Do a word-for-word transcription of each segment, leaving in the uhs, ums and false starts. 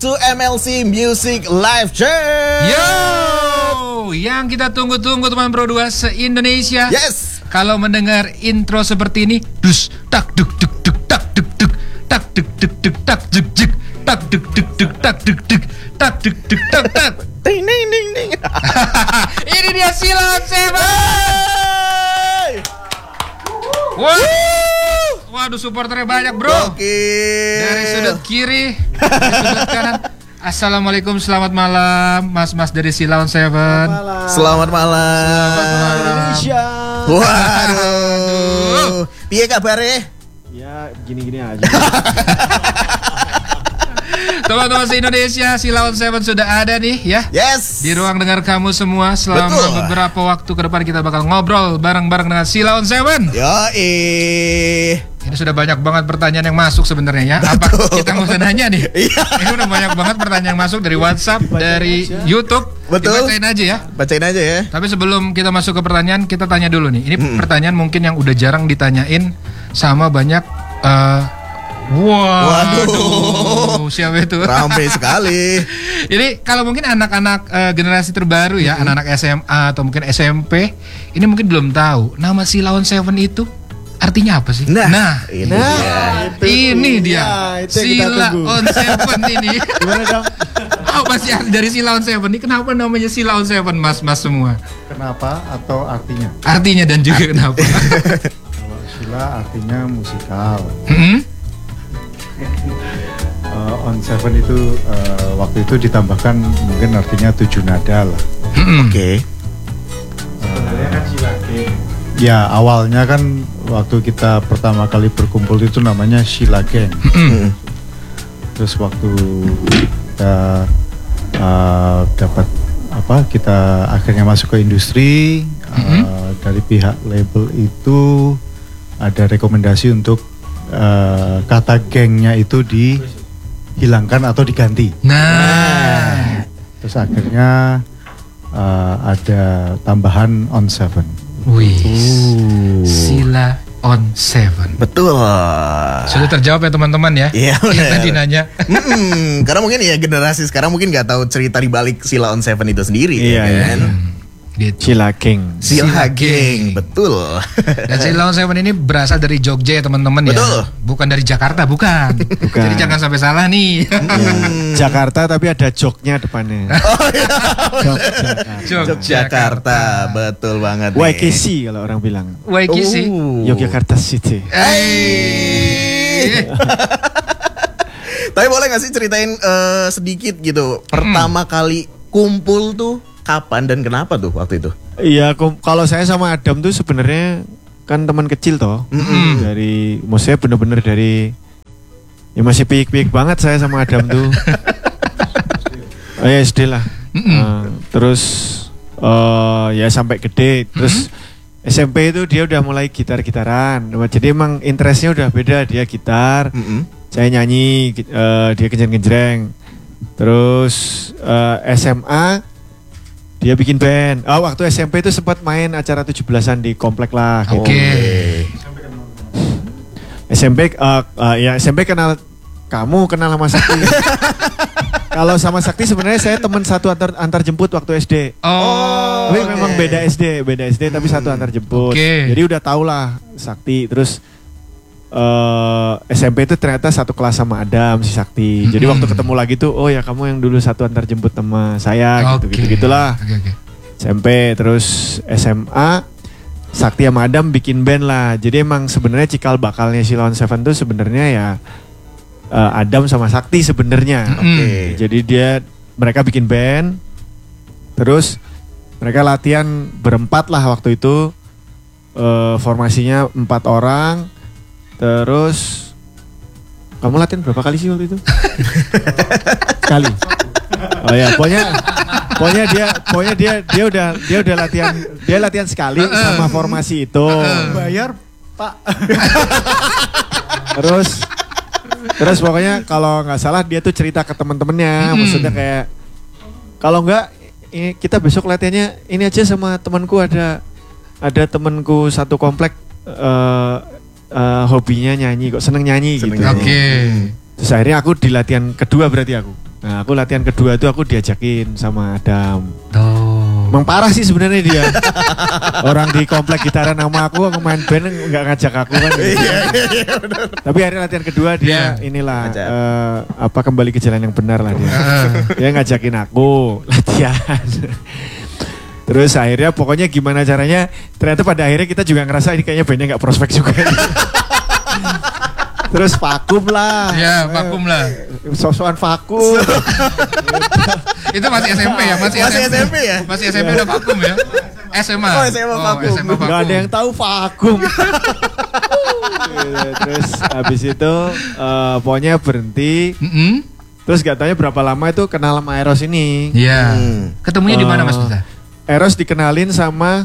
to M L C Music Live Jam. Yo, yang kita tunggu-tunggu teman Pro dua se-Indonesia. Yes. Kalau mendengar intro seperti ini, dus tak duk duk duk tak duk duk tak duk duk duk tak duk duk tak duk duk duk tak duk duk tak duk duk tak tak. Ding ding ding ding. Ini dia Silon Seven. Wah. Waduh, supporternya banyak, bro. Oke. Dari sudut kiri, dari sudut kanan. Assalamualaikum, selamat malam, mas-mas dari Silon Seven. Selamat malam. Selamat malam. Indonesia. Waduh. Piye kabarnya? Ya gini-gini aja. Teman-teman se-Indonesia, Silon Seven sudah ada nih ya. Yes. Di ruang dengar kamu semua. Selama Betul. beberapa waktu ke depan kita bakal ngobrol bareng-bareng dengan Silon Seven. Yoi. Ini sudah banyak banget pertanyaan yang masuk sebenarnya ya. Apa kita nggak usah nanya nih? Iya. Ini udah banyak banget pertanyaan yang masuk dari WhatsApp, dari aja. YouTube. Betul. Dibacain aja ya. Bacain aja ya. Tapi sebelum kita masuk ke pertanyaan, kita tanya dulu nih. Ini Mm-mm. pertanyaan mungkin yang udah jarang ditanyain sama banyak. Uh, wow. Waduh. Siapa itu? Ramai sekali. Ini kalau mungkin anak-anak uh, generasi terbaru ya, Mm-hmm. anak-anak S M A atau mungkin S M P, ini mungkin belum tahu nama Silon Seven itu artinya apa sih? Nah, ini Nah, dia. ini dia. Ya, itu yang kita Sila tunggu. on Seven ini. Gimana dong? Oh, masih arti dari Silon Seven ini. Kenapa namanya Silon Seven, mas-mas semua? Kenapa atau artinya? Artinya dan juga kenapa? Kalau Sila artinya musikal. Hmm? Uh, on Seven itu uh, waktu itu ditambahkan mungkin artinya tujuh nada lah. Hmm. Oke. Sebenarnya kan Sila Gang. Ya awalnya kan waktu kita pertama kali berkumpul itu namanya Sila Gang. Hmm. Terus waktu kita uh, dapat apa kita akhirnya masuk ke industri, uh, dari pihak label itu ada rekomendasi untuk uh, kata gengnya itu dihilangkan atau diganti. Nah, Terus akhirnya uh, ada tambahan on seven. wih, Uh. Sila on Seven. Betul. Sudah terjawab ya teman-teman ya? Iya, Yang benar. tadi nanya. Mm-mm, karena mungkin ya generasi sekarang mungkin nggak tahu cerita di balik Sila on Seven itu sendiri. Iya, ya kan? Gitu. Sila King. Sila Sila Gang, Gang. betul. Dan Silon Seven ini berasal dari Jogja ya teman-teman ya. Betul. Bukan dari Jakarta, bukan. Bukan. Jadi jangan sampai salah nih. Hmm. Jakarta tapi ada joknya depannya. Jok Jakarta. Yogyakarta, betul banget. Y K C kalau orang bilang. Waikisi. Oh. Yogyakarta City. Hey. Tapi boleh gak sih ceritain eh, sedikit gitu pertama kali kumpul tuh kapan dan kenapa tuh waktu itu? Iya, kom- kalau saya sama Adam tuh sebenarnya kan teman kecil toh. Mm-mm. Dari, maksudnya bener-bener dari, ya masih piik-piik banget saya sama Adam tuh. Oh ya S D lah. Mm-mm. Nah, terus eh, ya sampai gede. Terus S M P itu dia udah mulai gitar-gitaran. Jadi emang interestnya udah beda. Dia gitar, Mm-mm. saya nyanyi, gi- eh, dia kenceng-kenceng. Terus eh, S M A dia bikin band. Oh, waktu S M P itu sempat main acara tujuh belasan di komplek lah. gitu. Oke. S M P, eh, eh, ya S M P kenal kamu, kenal sama Sakti. Kalau sama Sakti sebenarnya saya teman satu antar antar jemput waktu S D. Oh. Tapi oke. memang beda S D, beda S D tapi satu antar jemput. Oke. Jadi udah tau lah Sakti. Terus eh, S M P itu ternyata satu kelas sama Adam si Sakti. Jadi Mm-mm. waktu ketemu lagi tuh, oh ya kamu yang dulu satu antar jemput sama saya gitu Oke. gitu gitulah. Oke, oke. S M P terus S M A Sakti sama Adam bikin band lah. Jadi emang sebenarnya cikal bakalnya Silon Seven tuh sebenarnya ya eh, Adam sama Sakti sebenarnya. Mm-mm. Oke. Jadi dia mereka bikin band, terus mereka latihan berempat lah waktu itu. Eh, formasinya empat orang. Terus kamu latihan berapa kali sih waktu itu? Sekali. Oh ya, pokoknya pokoknya dia pokoknya dia dia udah dia udah latihan dia latihan sekali sama formasi itu. Bayar Pak. Terus terus pokoknya kalau nggak salah dia tuh cerita ke teman-temannya, Hmm. maksudnya kayak kalau nggak ini kita besok latihannya ini aja sama temanku ada ada temanku satu komplek eh eh, hobinya nyanyi kok seneng nyanyi Seneng gitu. nyanyi. Oke. Terus akhirnya aku di latihan kedua berarti aku. Nah aku latihan kedua itu aku diajakin sama Adam. Oh. Emang parah sih sebenarnya dia. Orang di komplek gitaran sama aku, aku main band nggak ngajak aku kan. Tapi akhirnya latihan kedua dia Yeah. inilah Ngajak. eh, apa kembali ke jalan yang benar lah dia. Dia ngajakin aku latihan. Terus akhirnya pokoknya gimana caranya, ternyata pada akhirnya kita juga ngerasa ini kayaknya bandnya nggak prospek juga. Terus vakum lah. Ya, vakum lah. Sok-sokan vakum. Itu masih S M P ya, masih, Masih S M P ya? Masih S M P udah vakum ya. S M A. Oh, S M A vakum. S M A vakum. Gak ada yang tahu vakum. Gitu, terus habis itu eh, pokoknya berhenti. Mm-mm. Terus gak tanya berapa lama itu kenal sama Eros ini. Iya. Hmm. Ketemunya di mana Mas Eh, Duta? Eros dikenalin sama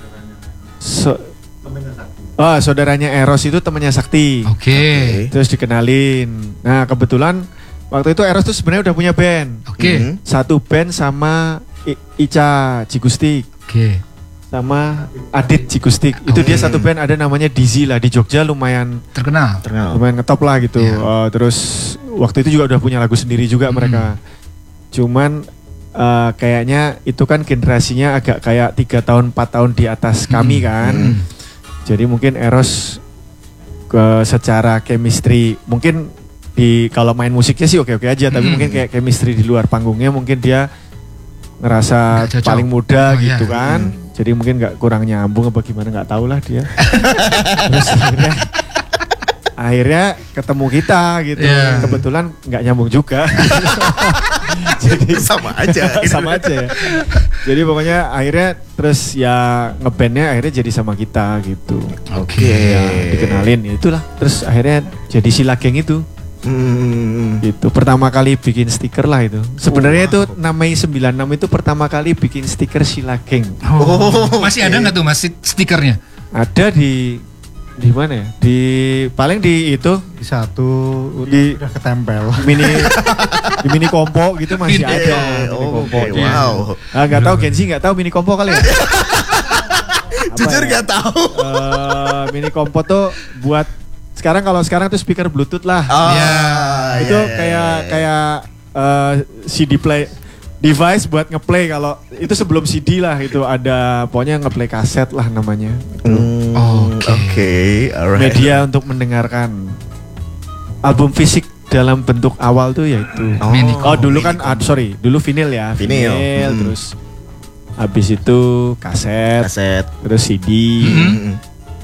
so- Oh, saudaranya Eros itu temannya Sakti. Oke. Terus dikenalin. Nah, kebetulan waktu itu Eros tuh sebenarnya udah punya band. Oke. Mhm. Satu band sama I- Ica Cigustik Oke. sama Adit Cigustik. Itu Oh. dia satu band ada namanya Dizzy lah di Jogja, lumayan Terkenal. Terkenal. lumayan ngetop lah gitu. Iya. Eh, terus waktu itu juga udah punya lagu sendiri juga Hmm. mereka. Cuman eh, kayaknya itu kan generasinya agak kayak tiga tahun empat tahun di atas kami Hmm. kan. Hmm. Jadi mungkin Eros ke secara chemistry mungkin di kalau main musiknya sih oke-oke aja, tapi Hmm. mungkin kayak chemistry di luar panggungnya mungkin dia ngerasa Nggak cocok. paling muda Oh, gitu iya. kan. Jadi mungkin nggak kurang nyambung apa gimana nggak tahu lah dia. Terus akhirnya akhirnya ketemu kita gitu. Iya. Kebetulan nggak nyambung juga. Jadi Sama aja. sama aja ya. Jadi pokoknya akhirnya terus ya ngebandnya akhirnya jadi sama kita gitu. Oke. Ya, dikenalin ya itulah. Terus akhirnya jadi Sila Geng itu. Hmm. Itu pertama kali bikin stiker lah itu. Sebenarnya itu namanya sembilan enam itu pertama kali bikin stiker Sila Geng. Oh. Masih ada nggak tuh Mas stikernya? Ada di di mana ya? Di paling di itu Di satu Di- udah ketempel. mini di mini kompo gitu masih Mini- ada. Eh, Mini oh, kompo. oke, Iya. wow. Ah, nggak tahu Gensi nggak tahu mini kompo kali ya? Jujur ya? gak tahu. Eh, mini kompo tuh buat sekarang kalau sekarang tuh speaker Bluetooth lah. Oh, Iya. itu iya, iya, kayak iya. kayak eh, C D play device buat ngeplay. Kalau itu sebelum C D lah itu ada pokoknya ngeplay kaset lah namanya. Hmm, Oke. Oke, alright. Media untuk mendengarkan album fisik dalam bentuk awal tuh yaitu. Oh, Mini Oh dulu kan mini ah, sorry dulu vinil ya Vinil. Hmm. terus habis itu kaset, kaset. terus C D, Hmm.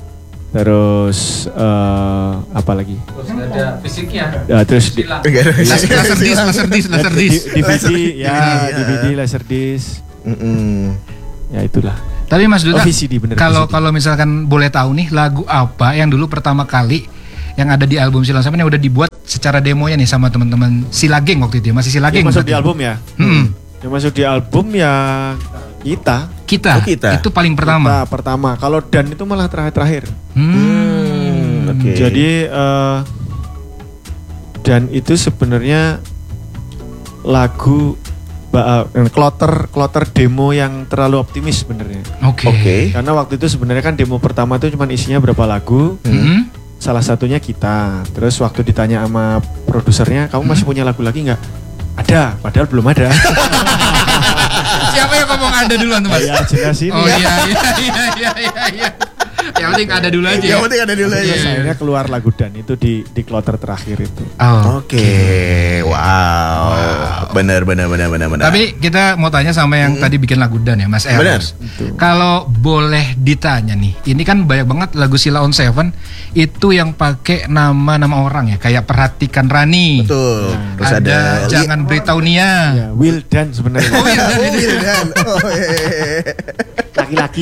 terus eh, apa lagi? Terus nggak ada fisiknya. Ya, terus di, Silang. Enggak ada. Laser laser disc, laser disc, laser disc. D- D V D Laser- ya D V D, D V D laser disc Mm-mm. ya itulah. Tapi Mas Duta, Oh, V C D, bener, kalau V C D. kalau misalkan boleh tahu nih lagu apa yang dulu pertama kali yang ada di album Silang Sampan yang udah dibuat secara demonya nih sama teman-teman Sila Geng waktu itu ya, masih Sila Yang Geng masuk berarti? di album ya? Mm-mm. Yang masuk di album ya kita. Kita, Oh, kita. itu paling Kita pertama. pertama. Kalau Dan itu malah terakhir-terakhir. Hmm. Oke. Jadi eh, Dan itu sebenarnya lagu ba- eh, kloter kloter demo yang terlalu optimis sebenarnya. Oke. Oke. Karena waktu itu sebenarnya kan demo pertama itu cuma isinya berapa lagu. Hmm. Salah satunya kita. Terus waktu ditanya sama produsernya, kamu masih punya lagu lagi nggak? Ada, padahal belum ada. Siapa yang ngomong ada duluan tuh Mas? Ya jelas ini. Oh iya iya iya iya iya. iya. Yang penting ada dulu aja. Yang penting ada dulu aja. Terus akhirnya keluar lagu Dan itu di di kloter terakhir itu. Oh. Oke, wow. Benar, benar, benar, benar, benar. Tapi kita mau tanya sama yang tadi bikin lagu Dan ya Mas Eros. Benar. Kalau boleh ditanya nih, ini kan banyak banget lagu Sila on Seven itu yang pakai nama-nama orang ya, kayak Perhatikan Rani. betul. Terus ada, ada, Jangan Beritahu Nia. Ya, Will Dan sebenarnya. Oh iya, Oh, Wildan. Oh, iya, iya, iya. Laki-laki.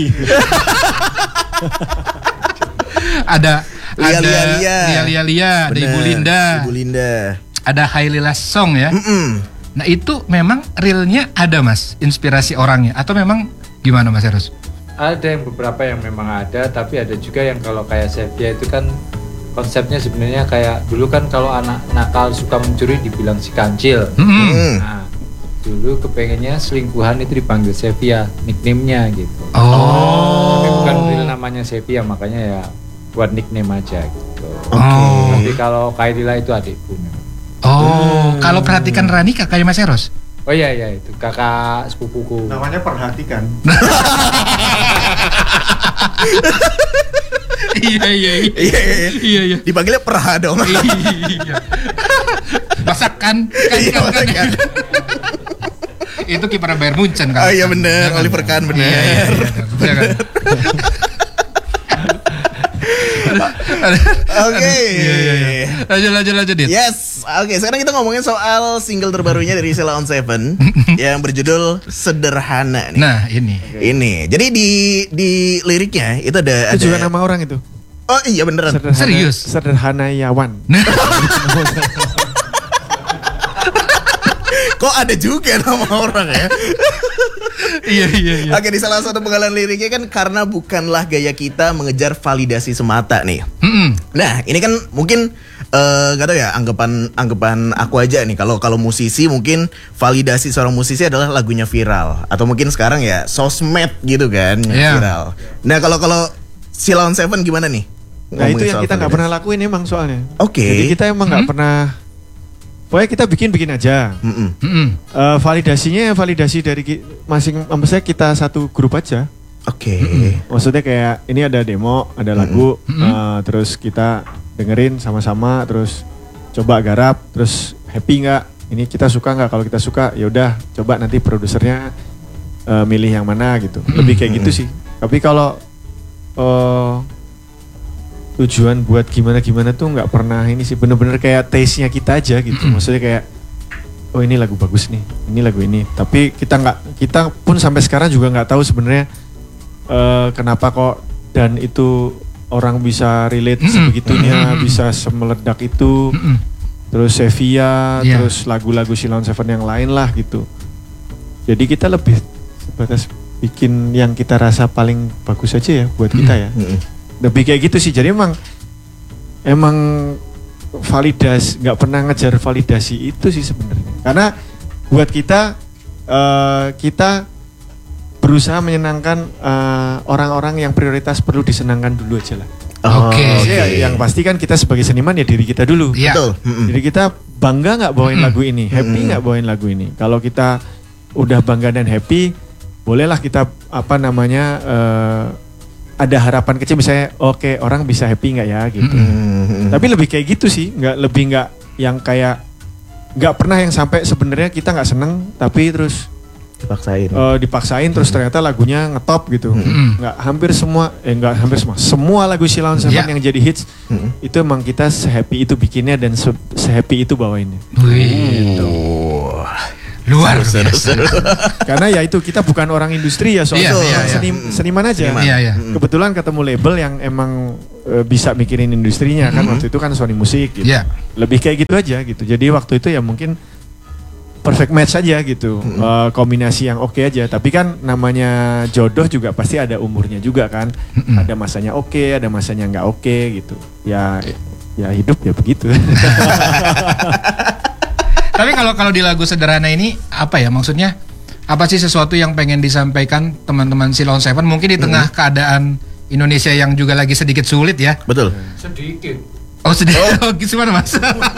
ada Lia, ada Lia, Lia. Lia Lia Lia, ada Benar, Ibu Linda, Ibu Linda. ada Hailila Song ya. Mm-mm. Nah itu memang realnya ada Mas, inspirasi orangnya atau memang gimana Mas Eros? Ada yang beberapa yang memang ada, tapi ada juga yang kalau kayak Sevia itu kan konsepnya sebenarnya kayak dulu kan kalau anak nakal suka mencuri dibilang si kancil. Mm-mm. Mm. Nah, dulu kepengennya selingkuhan itu dipanggil Sevia, nickname-nya gitu. Tapi Oh. bukan real namanya Sevia, makanya ya buat nickname aja gitu. Oke. Oh. Tapi kalau Kaidila itu adikku memang. Oh, kalau perhatikan Rani kakaknya Mas Eros. Oh iya iya itu kakak sepupuku. Namanya perhatikan. Iya iya iya. Iya, iya, Iya iya. Dipanggilnya Perha dong. Iya. Masakan kan Iya, kan, kan. masakan. Itu kiper Bayern Munchen kan. Oh iya bener, Oliver Kahn bener. Iya iya iya. Iya kan. Oke. Iya iya iya. Lanjut lanjut lanjut Dit. Yes, oke. Sekarang kita ngomongin soal single terbarunya dari Sheila on Seven yang berjudul Sederhana nih. Nah, ini. Ini, jadi di di liriknya itu ada Itu juga ada. nama orang itu. Oh iya beneran. Sederhana, Serius? Sederhana Yawan. Kok ada juga nama orang ya? Iya iya iya. Oke, di salah satu penggalan liriknya kan karena bukanlah gaya kita mengejar validasi semata nih. Mm-mm. Nah, ini kan mungkin eh gak tau ya anggapan anggapan aku aja nih kalau kalau musisi mungkin validasi seorang musisi adalah lagunya viral atau mungkin sekarang ya sosmed gitu kan yang Iya. viral. Nah, kalau kalau Sheila on Seven gimana nih? Nah itu Ngomongin yang soal kita nggak validasi. pernah lakuin emang soalnya. Oke. Jadi kita emang nggak Hmm? pernah. Pokoknya kita bikin-bikin aja. Mm-mm. Mm-mm. Eh, validasinya validasi dari ki- masing, maksudnya kita satu grup aja. Oke. Maksudnya kayak ini ada demo, ada lagu, Mm-mm. eh, terus kita dengerin sama-sama, terus coba garap, terus happy nggak? Ini kita suka nggak? Kalau kita suka, ya udah coba nanti produsernya eh, milih yang mana gitu. Lebih kayak gitu sih. Tapi kalau eh, tujuan buat gimana-gimana tuh nggak pernah ini sih, bener-bener kayak taste-nya kita aja gitu. Maksudnya kayak oh ini lagu bagus nih, ini lagu ini. Tapi kita nggak, kita pun sampai sekarang juga nggak tahu sebenarnya eh, kenapa kok dan itu orang bisa relate Mm-mm. sebegitunya, Mm-mm. bisa semeledak itu. Mm-mm. Terus Sevilla, Iya. terus lagu-lagu Sheila on Seven yang lain lah gitu. Jadi kita lebih sebatas bikin yang kita rasa paling bagus aja ya buat kita ya. Mm-mm. Lebih kayak gitu sih. Jadi emang emang validasi, nggak pernah ngejar validasi itu sih sebenarnya. Karena buat kita eh, kita berusaha menyenangkan eh, orang-orang yang prioritas perlu disenangkan dulu aja lah. Oke. Maksudnya yang pasti kan kita sebagai seniman ya diri kita dulu. Iya. Betul. Mm-mm. Jadi kita bangga nggak bawain Mm-mm. lagu ini, happy Mm-mm. nggak bawain lagu ini. Kalau kita udah bangga dan happy, bolehlah kita apa namanya eh, ada harapan kecil misalnya, oke orang bisa happy nggak ya gitu. Mm-mm. Tapi lebih kayak gitu sih, nggak lebih nggak yang kayak nggak pernah yang sampai sebenarnya kita nggak seneng, tapi terus Dipaksain. eh, dipaksain terus ternyata lagunya ngetop gitu. Mm-mm. Nggak hampir semua, eh nggak hampir semua, semua lagu Sheila on Seven Ya. yang jadi hits Mm-mm. itu emang kita sehappy itu bikinnya dan se- sehappy itu bawainnya. Wih, Oh. luar Seru, biasa. seru, seru. Karena ya itu kita bukan orang industri ya Iya, soalnya iya, iya. seni- seniman aja. Seniman. Iya, iya. Mm-mm. Kebetulan ketemu label yang emang e, bisa mikirin industrinya kan, waktu itu kan Sony Music gitu. Iya. Lebih kayak gitu aja gitu. Jadi waktu itu ya mungkin perfect match aja gitu. E, kombinasi yang oke aja. Tapi kan namanya jodoh juga pasti ada umurnya juga kan. Mm-mm. Ada masanya oke, ada masanya nggak oke gitu. Ya ya hidup ya begitu. Tapi kalau kalau di lagu Sederhana ini apa ya maksudnya? Apa sih sesuatu yang pengen disampaikan teman-teman Sheila on Seven mungkin di tengah keadaan Indonesia yang juga lagi sedikit sulit ya? Betul. Sedikit. Oh sedih. Oh, gimana Mas?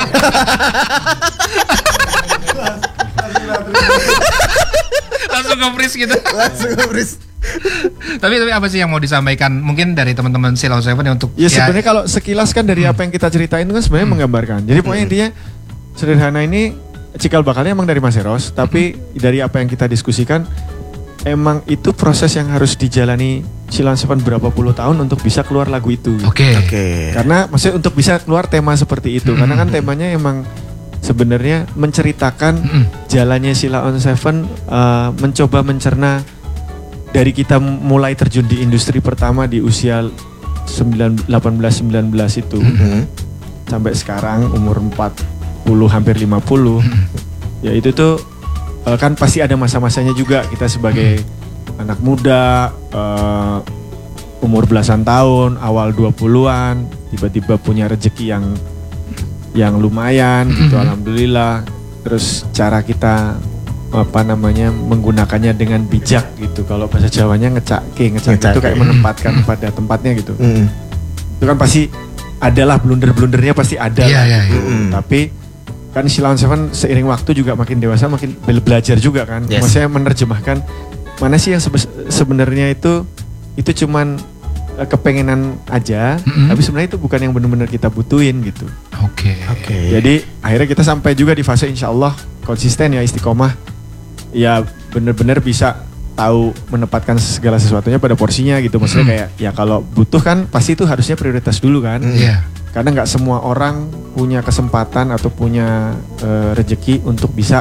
Langsung nge-freeze gitu. Langsung nge-freeze. tapi tapi apa sih yang mau disampaikan mungkin dari teman-teman Sheila on Seven ya untuk Ya sebenarnya kalau sekilas kan dari apa yang kita ceritain itu kan sebenarnya menggambarkan. Jadi pokoknya intinya Sederhana ini cikal bakalnya emang dari Mas Eros, tapi dari apa yang kita diskusikan emang itu proses yang harus dijalani Sheila on Seven berapa puluh tahun untuk bisa keluar lagu itu. Oke. Oke. Karena maksudnya untuk bisa keluar tema seperti itu, karena kan temanya emang sebenarnya menceritakan Mm-mm. jalannya Sheila on Seven uh, mencoba mencerna dari kita mulai terjun di industri pertama di usia sembilan, delapan belas sembilan belas itu Mhm. sampai sekarang umur empat puluh hampir lima puluh. Ya itu tuh uh, kan pasti ada masa-masanya juga kita sebagai anak muda uh, umur belasan tahun, awal dua puluhan, tiba-tiba punya rezeki yang yang lumayan gitu, alhamdulillah. Terus cara kita apa namanya menggunakannya dengan bijak gitu. Kalau bahasa Jawanya ngecake, ngecake itu Ngecake. kayak menempatkan pada tempatnya gitu. Mm. Itu kan pasti adalah blunder-blundernya pasti ada. Iya, lah iya, gitu. iya. Tapi kan Sheila on Seven seiring waktu juga makin dewasa makin bel- belajar juga kan. Yes. Maksudnya menerjemahkan mana sih yang sebe- sebenarnya itu itu cuman eh, kepengenan aja, Mm-mm. tapi sebenarnya itu bukan yang benar-benar kita butuhin gitu. Oke. Oke. Jadi akhirnya kita sampai juga di fase insya Allah konsisten ya istiqomah, ya benar-benar bisa tahu menempatkan segala sesuatunya pada porsinya gitu. Maksudnya Mm. kayak ya kalau butuh kan pasti itu harusnya prioritas dulu kan. Mm. Iya. Karena nggak semua orang punya kesempatan atau punya eh, rezeki untuk bisa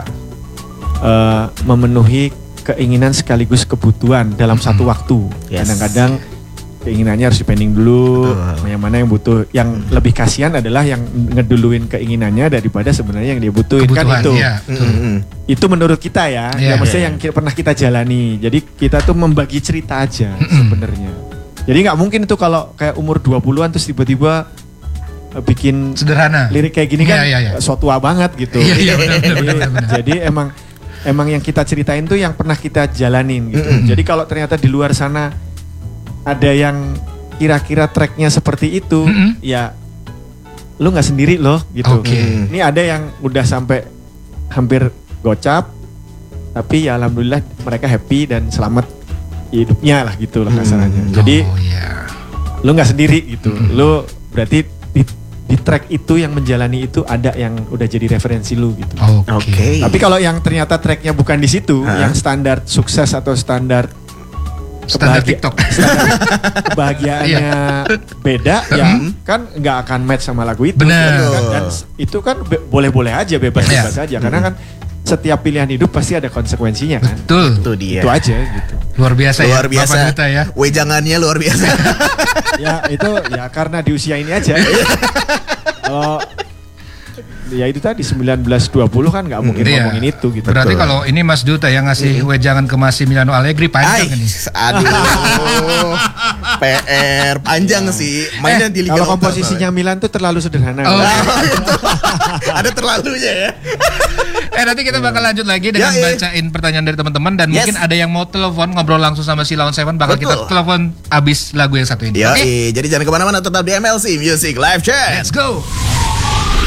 eh, memenuhi keinginan sekaligus kebutuhan dalam Mm-mm. satu waktu. Yes. Kadang-kadang keinginannya harus dipending dulu, Betul. yang mana yang butuh. Yang lebih kasihan adalah yang ngeduluin keinginannya daripada sebenarnya yang dia butuhin. Kan Kebutuhan, itu. iya, betul. Mm-mm. Itu menurut kita ya, Iya. ya maksudnya Iya. yang ki- pernah kita jalani. Jadi kita tuh membagi cerita aja sebenarnya. Jadi nggak mungkin itu kalau kayak umur dua puluhan terus tiba-tiba eh, bikin Sederhana. lirik kayak gini Iya, kan iya, iya. so tua banget gitu. Iya, iya, benar, benar, Jadi- benar, benar. Jadi emang emang yang kita ceritain tuh yang pernah kita jalanin gitu. Mm-mm. Jadi kalau ternyata di luar sana ada yang kira-kira tracknya seperti itu, Mm-mm. ya lu nggak sendiri loh gitu. Oke. Ini ada yang udah sampai hampir gocap, tapi ya alhamdulillah mereka happy dan selamat hidupnya lah gitu lah kasarannya. Hmm. Jadi Oh iya. lu nggak sendiri gitu. Mm-mm. Lu berarti di, di track itu yang menjalani itu ada yang udah jadi referensi lu gitu. Oke. Oke. Tapi kalau yang ternyata tracknya bukan di situ, Hah? yang standar sukses atau standar Standar kebahagia- TikTok. standar kebahagiaannya beda, ya kan nggak akan match sama lagu itu. Benar. Kan, kan itu kan be- boleh-boleh aja, bebas-bebas Iya. aja. Karena kan setiap pilihan hidup pasti ada konsekuensinya kan. Betul. Itu dia. Itu aja gitu. Luar biasa ya. Luar biasa. Bapak Duta ya. Wejangannya luar biasa. Ya itu ya karena di usia ini aja. Kalau ya itu tadi sembilan belas dua puluh kan nggak mungkin Iya. ngomongin itu gitu. Berarti Betul. kalau ini Mas Duta yang ngasih wejangan ke Massimiliano Allegri panjang Ay, ini. aduh. P R panjang sih. Mainnya di Liga Kalau Lokal komposisinya Milan tuh terlalu sederhana. Oh. soalnya. Ada terlalunya ya. Eh nanti kita bakal lanjut lagi dengan Ya, ya. bacain pertanyaan dari teman-teman dan Yes. mungkin ada yang mau telepon ngobrol langsung sama Sheila on Seven bakal Betul. kita telepon abis lagu yang satu ini. Yo, Oke? jadi jangan kemana-mana, tetap di M L C Music Live Chat. Let's go.